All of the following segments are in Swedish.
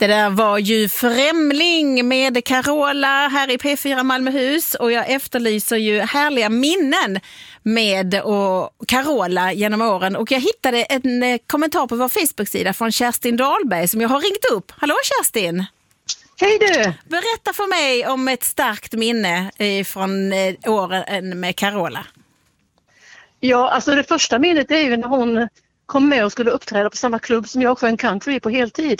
Det där var ju Främling med Carola här i P4 Malmöhus, och jag efterlyser ju härliga minnen med Carola genom åren, och jag hittade en kommentar på vår Facebook-sida från Kerstin Dahlberg som jag har ringt upp. Hallå Kerstin! Hej du! Berätta för mig om ett starkt minne från åren med Carola. Ja, alltså det första minnet är ju när hon kom med och skulle uppträda på samma klubb som jag sjöng country på heltid.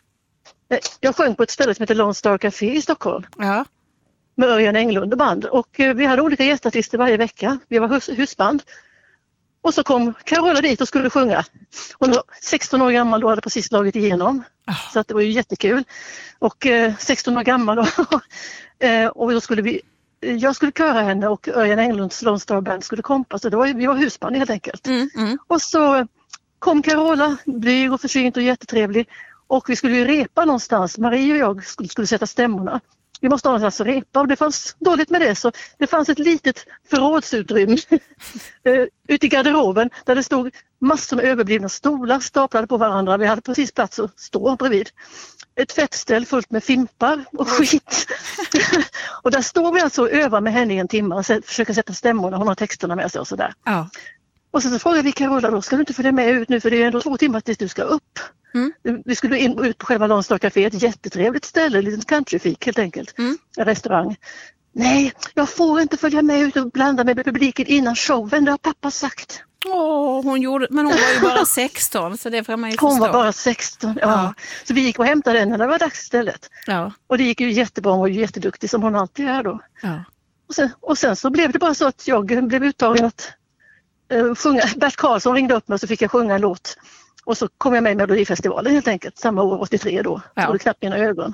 Jag sjöng på ett ställe som heter Lone Star Café i Stockholm. Ja. Med Örjan Englund och band. Och vi hade olika gästartister varje vecka. Vi var husband. Och så kom Carola dit och skulle sjunga. Hon var 16 år gammal och hade precis slagit igenom. Så att det var ju jättekul. Och 16 år gammal och då skulle jag skulle köra henne och Örjan Englunds Lone Star Band skulle kompa. Så vi var husband helt enkelt. Och så kom Carola, blyg och försynt och jättetrevlig. Och vi skulle ju repa någonstans. Marie och jag skulle sätta stämmorna. Vi måste ha någonstans att repa, och det fanns dåligt med det. Så det fanns ett litet förrådsutrymme ute i garderoben där det stod massor med överblivna stolar staplade på varandra. Vi hade precis plats att stå bredvid. Ett fettställ fullt med fimpar och skit. Och där står vi alltså och övar med henne i en timme och försöker sätta stämmorna. Hon har texterna med sig och sådär. Ja. Och så frågade vi Carola då, ska du inte följa med ut nu, för det är ändå 2 timmar tills du ska upp. Vi skulle in och ut på själva Lone Star Café, ett jättetrevligt ställe, ett litet countryfik helt enkelt, en restaurang. Nej, jag får inte följa med ut och blanda med publiken innan showen, det har pappa sagt. Men hon var ju bara 16, så det får man ju förstå. Hon var bara 16, ja. Så vi gick och hämtade henne när det var dags istället. Ja. Och det gick ju jättebra, hon var ju jätteduktig som hon alltid är då. Ja. Och sen så blev det bara så att jag blev uttagen att sjunga. Bert Karlsson ringde upp mig och så fick jag sjunga en låt. Och så kom jag med i Melodifestivalen helt enkelt, samma år, 83 då. Ja. Så det knappt mina ögon.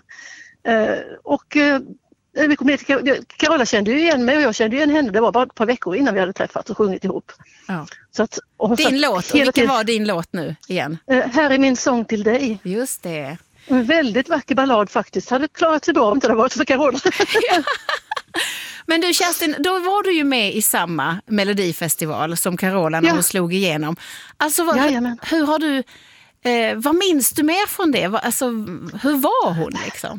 Vi kom ner till Carola kände ju igen mig och jag kände igen henne. Det var bara ett par veckor innan vi hade träffats och sjungit ihop. Ja. Så att, din låt, och vilken var din låt nu igen? Här är min sång till dig. Just det. En väldigt vacker ballad faktiskt. Hade klarat sig bra om inte det varit för Carola. Men du Kerstin, då var du ju med i samma Melodifestival som Carola när hon slog igenom. Alltså hur har du, vad minns du mer från det? Alltså, hur var hon liksom?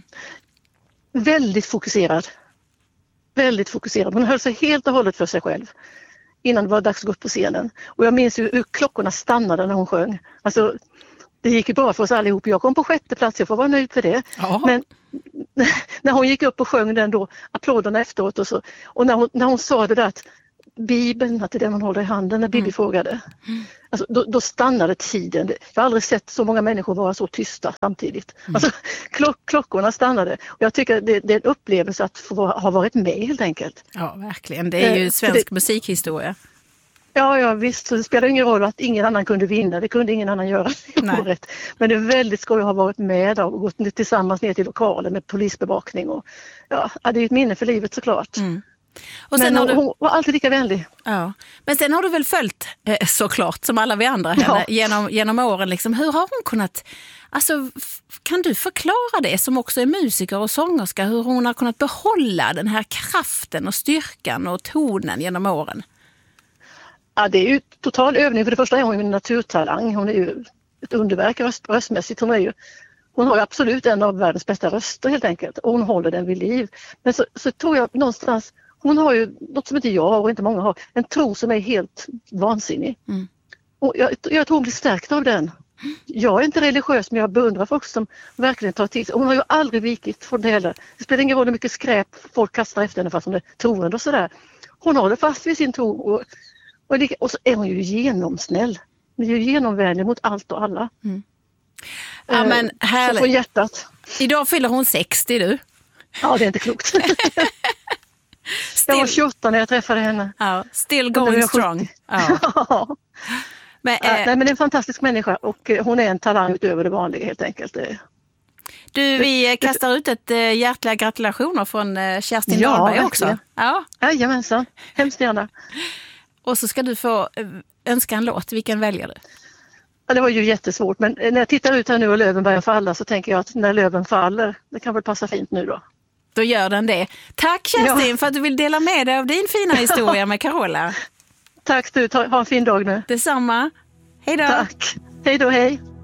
Väldigt fokuserad. Väldigt fokuserad. Hon höll sig helt och hållet för sig själv innan det var dags att gå upp på scenen. Och jag minns ju hur klockorna stannade när hon sjöng. Alltså, det gick ju bra för oss allihop. Jag kom på 6:e plats, jag får vara nöjd för det. Ja. Men när hon gick upp och sjöng den då, applåderna efteråt och när hon sa det där att Bibeln, att det är den man håller i handen när Bibi frågade. Alltså, då stannade tiden. Jag har aldrig sett så många människor vara så tysta samtidigt. Alltså, klockorna stannade. Och jag tycker det är en upplevelse att få ha varit med helt enkelt. Ja, verkligen. Det är ju svensk musikhistoria. Ja, visst. Så det spelar ingen roll att ingen annan kunde vinna. Det kunde ingen annan göra i året. Men det är väldigt skoj att ha varit med och gått tillsammans ner till lokalen med polisbevakning. Och, det är ett minne för livet såklart. Och sen hon var alltid lika vänlig. Ja. Men sen har du väl följt såklart som alla vi andra genom åren. Liksom. Hur har hon kunnat... Alltså, kan du förklara det som också är musiker och sångerska? Hur hon har kunnat behålla den här kraften och styrkan och tonen genom åren? Ja, det är ju total övning. För det första är hon ju en naturtalang. Hon är ju ett underverk röstmässigt. Hon har ju absolut en av världens bästa röster helt enkelt. Och hon håller den vid liv. Men så tror jag någonstans, hon har ju något som inte jag har och inte många har. En tro som är helt vansinnig. Och jag tror hon blir stärkt av den. Jag är inte religiös, men jag beundrar folk som verkligen tar till sig. Hon har ju aldrig vikit från det heller. Det spelar ingen roll hur mycket skräp folk kastar efter henne fast hon är troende och sådär. Hon håller fast vid sin tro och så är hon ju genomsnäll. Hon är ju genomvänlig mot allt och alla. Ja, men härligt. Från hjärtat. Idag fyller hon 60, du. Ja, det är inte klokt. Jag var 28 när jag träffade henne. Ja, still going strong. Ja. Men det är en fantastisk människa och hon är en talang utöver det vanliga helt enkelt. Du, vi kastar ut ett hjärtliga gratulationer från Kerstin Dahlberg också. Ja, jajamensan. Hemskt gärna. Och så ska du få önska en låt. Vilken väljer du? Ja, det var ju jättesvårt, men när jag tittar ut här nu och löven börjar falla så tänker jag att när löven faller, det kan väl passa fint nu då. Då gör den det. Tack Kerstin för att du vill dela med dig av din fina historia med Carola. Tack du, ha en fin dag nu. Detsamma. Hej då. Tack. Hej då, hej.